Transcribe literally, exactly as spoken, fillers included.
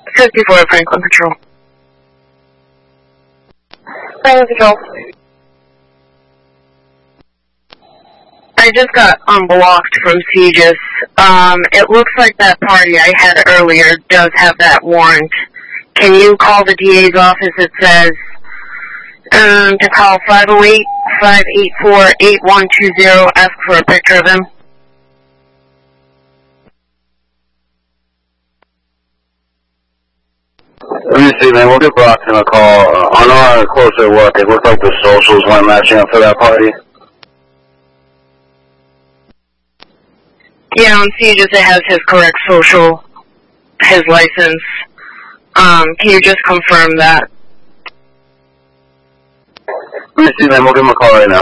fifty-four Franklin Patrol. Franklin Patrol. I just got unblocked from Segis. Um, it looks like that party I had earlier does have that warrant. Can you call the D A's office? It says um, to call five oh eight, five eight four, eight one two zero, ask for a picture of him. Let me see, man. We'll give Brockton a call. Uh, on our closer look, it looks like the socials weren't matching up for that party. Yeah, on Segis it has his correct social, his license. Um, can you just confirm that? Let me see, man. We'll give him a call right now.